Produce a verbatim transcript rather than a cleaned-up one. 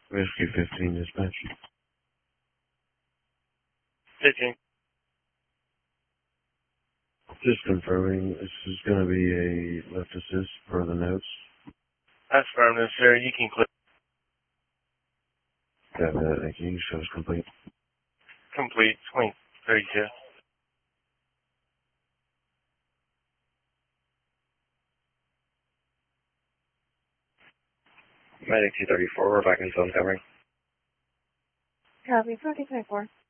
Whiskey fifteen dispatch. fifteen. Just confirming, this is going to be a left assist per the notes. Affirmative, sir. You can click. Got that, thank you. Shows complete. Complete. twenty thirty-two. Medic two thirty-four, we're back in phone covering. Copy, four two five four.